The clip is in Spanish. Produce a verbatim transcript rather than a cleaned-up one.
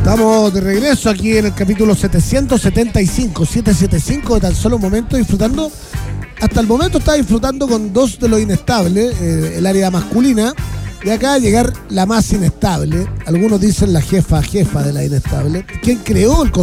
Estamos de regreso aquí en el capítulo setecientos setenta y cinco, setecientos setenta y cinco de Tan Solo un Momento, disfrutando. Hasta el momento estaba disfrutando con dos de los inestables, eh, el área masculina, y acá llegar la más inestable. Algunos dicen la jefa, jefa de la inestable. ¿Quién creó el